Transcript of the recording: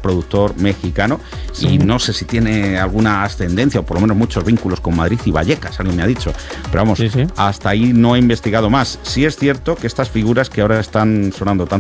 productor mexicano, y no sé si tiene alguna ascendencia o por lo menos muchos vínculos con Madrid y Vallecas, alguien me ha dicho, pero vamos, hasta ahí no he investigado más. Sí es cierto que estas figuras que ahora están sonando tanto